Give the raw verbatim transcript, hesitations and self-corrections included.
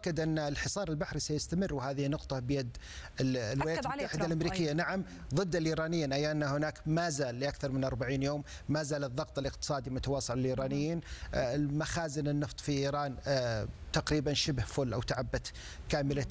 وأكد أن الحصار البحري سيستمر، وهذه نقطة بيد الولايات المتحدة الأمريكية. نعم، ضد الإيرانيين، أي أن هناك ما زال لأكثر من أربعين يوم ما زال الضغط الاقتصادي متواصل للإيرانيين. المخازن النفط في إيران تقريبا شبه فل أو تعبت كاملة